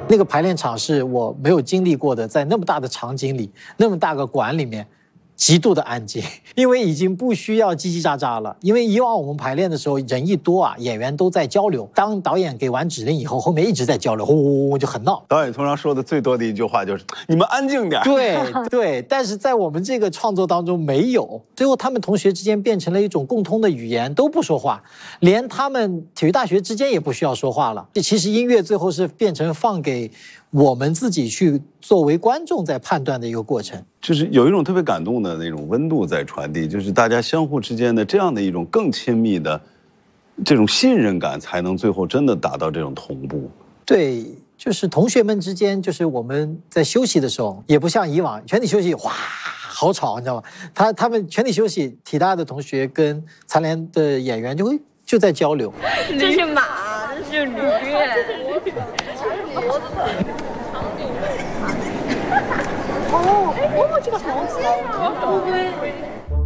那个排练场是我没有经历过的，在那么大的场景里，那么大个馆里面。极度的安静，因为已经不需要叽叽喳喳了。因为以往我们排练的时候，人一多啊，演员都在交流。当导演给完指令以后，后面一直在交流，呼就很闹。 导演通常说的最多的一句话就是“你们安静点”。 对，但是在我们这个创作当中没有。最后他们同学之间变成了一种共通的语言，都不说话，连他们体育大学之间也不需要说话了。其实音乐最后是变成放给我们自己去作为观众在判断的一个过程。 就是有一种特别感动的那种温度在传递，就是大家相互之间的这样的一种更亲密的这种信任感，才能最后真的达到这种同步。 对，就是同学们之间，就是我们在休息的时候，也不像以往全体休息，哗，好吵，你知道吗？他们全体休息，体大的同学跟残联的演员就在交流。 这是马，这是驴。 哦，这个好近啊！乌龟。